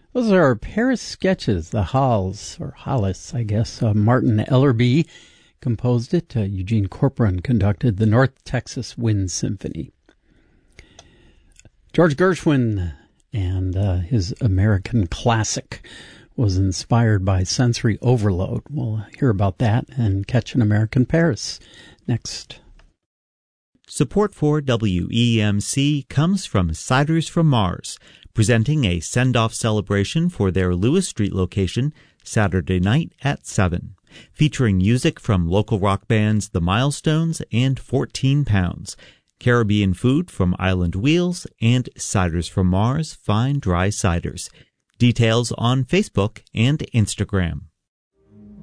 Those are Paris sketches, the Halles, or Hollis, I guess. Martin Ellerby composed it. Eugene Corcoran conducted the North Texas Wind Symphony. George Gershwin and his American classic was inspired by sensory overload. We'll hear about that and Catch an American Paris next. Support for WEMC comes from Ciders from Mars, presenting a send-off celebration for their Lewis Street location Saturday night at 7, featuring music from local rock bands The Milestones and 14 Pounds, Caribbean food from Island Wheels, and Ciders from Mars Fine Dry Ciders. Details on Facebook and Instagram.